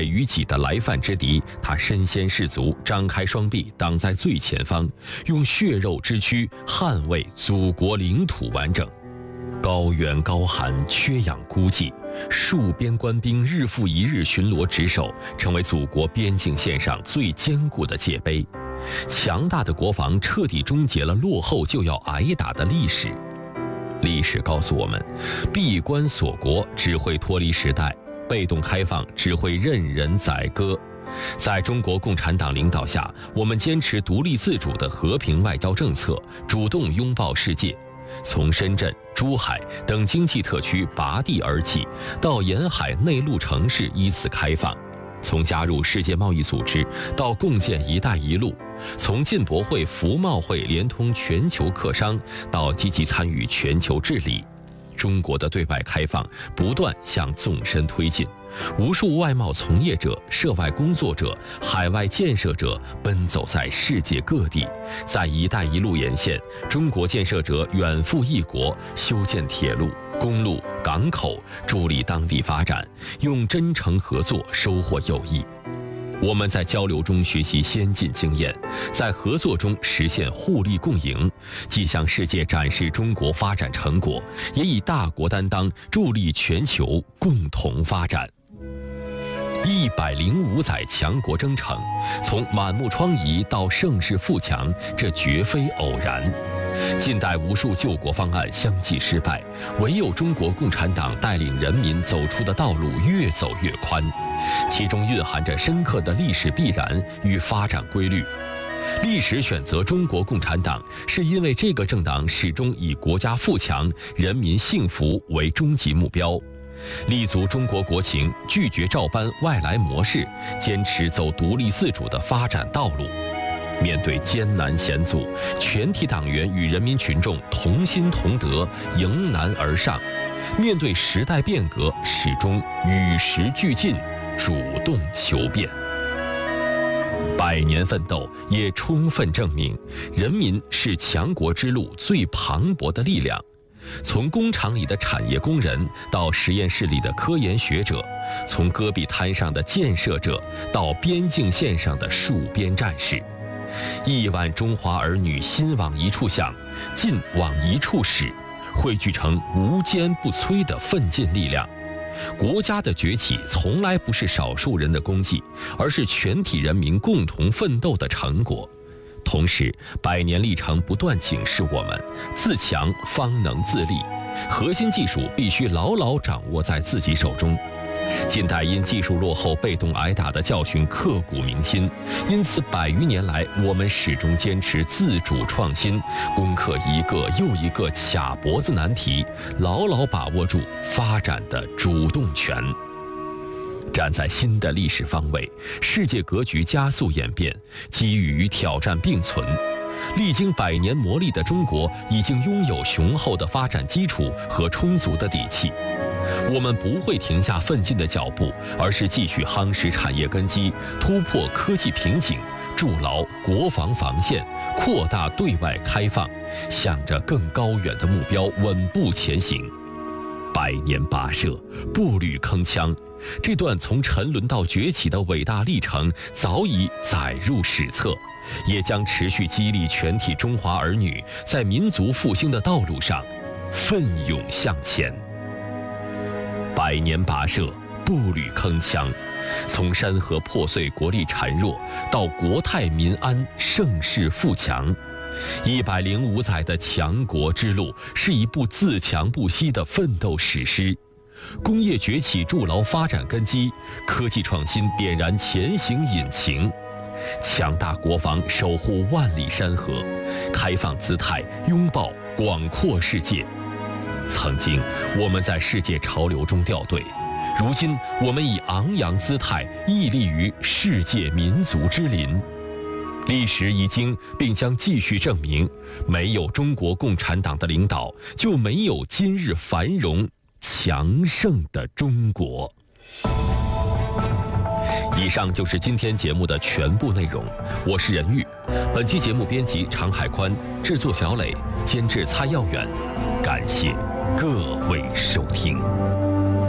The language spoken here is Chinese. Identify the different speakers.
Speaker 1: 匪于己的来犯之敌，他身先士卒，张开双臂挡在最前方，用血肉之躯捍卫祖国领土完整。高原高寒，缺氧孤寂，戍边官兵日复一日巡逻值守，成为祖国边境线上最坚固的界碑。强大的国防彻底终结了落后就要挨打的历史。历史告诉我们，闭关锁国只会脱离时代，被动开放只会任人宰割。在中国共产党领导下，我们坚持独立自主的和平外交政策，主动拥抱世界。从深圳、珠海等经济特区拔地而起，到沿海内陆城市依次开放；从加入世界贸易组织到共建“一带一路”，从进博会、服贸会连通全球客商，到积极参与全球治理，中国的对外开放不断向纵深推进。无数外贸从业者、涉外工作者、海外建设者奔走在世界各地，在“一带一路”沿线，中国建设者远赴异国，修建铁路、公路、港口，助力当地发展，用真诚合作收获友谊。我们在交流中学习先进经验，在合作中实现互利共赢，既向世界展示中国发展成果，也以大国担当助力全球共同发展。105载强国征程，从满目疮痍到盛世富强，这绝非偶然。近代无数救国方案相继失败，唯有中国共产党带领人民走出的道路越走越宽，其中蕴含着深刻的历史必然与发展规律。历史选择中国共产党，是因为这个政党始终以国家富强、人民幸福为终极目标。立足中国国情，拒绝照搬外来模式，坚持走独立自主的发展道路。面对艰难险阻，全体党员与人民群众同心同德，迎难而上；面对时代变革，始终与时俱进，主动求变。100年奋斗也充分证明，人民是强国之路最磅礴的力量。从工厂里的产业工人到实验室里的科研学者，从戈壁滩上的建设者到边境线上的戍边战士，亿万中华儿女心往一处想，劲往一处使，汇聚成无坚不摧的奋进力量。国家的崛起从来不是少数人的功绩，而是全体人民共同奋斗的成果。同时，100年历程不断警示我们，自强方能自立，核心技术必须牢牢掌握在自己手中。近代因技术落后被动挨打的教训刻骨铭心，因此100余年来，我们始终坚持自主创新，攻克一个又一个卡脖子难题，牢牢把握住发展的主动权。站在新的历史方位，世界格局加速演变，机遇与挑战并存。历经100年磨砺的中国，已经拥有雄厚的发展基础和充足的底气。我们不会停下奋进的脚步，而是继续夯实产业根基，突破科技瓶颈，筑牢国防防线，扩大对外开放，向着更高远的目标稳步前行。100年跋涉，步履铿锵，这段从沉沦到崛起的伟大历程早已载入史册，也将持续激励全体中华儿女在民族复兴的道路上奋勇向前。100年跋涉，步履铿锵，从山河破碎、国力孱弱，到国泰民安、盛世富强。105载的强国之路，是一部自强不息的奋斗史诗。工业崛起筑牢发展根基，科技创新点燃前行引擎，强大国防守护万里山河，开放姿态拥抱广阔世界。曾经我们在世界潮流中掉队，如今我们以昂扬姿态屹立于世界民族之林。历史已经并将继续证明，没有中国共产党的领导，就没有今日繁荣强盛的中国。以上就是今天节目的全部内容，我是任玉。本期节目编辑常海宽，制作小磊，监制蔡耀远。感谢各位收听。